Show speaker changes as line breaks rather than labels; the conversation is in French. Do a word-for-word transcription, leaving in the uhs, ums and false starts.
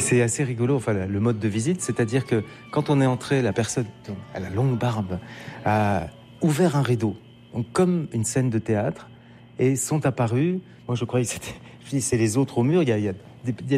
c'est assez rigolo, enfin, le mode de visite, c'est-à-dire que quand on est entré, la personne à la longue barbe a ouvert un rideau, donc comme une scène de théâtre, et sont apparus, moi je croyais que c'était, je dis, c'est les autres au mur, il y a, il y a des, il y a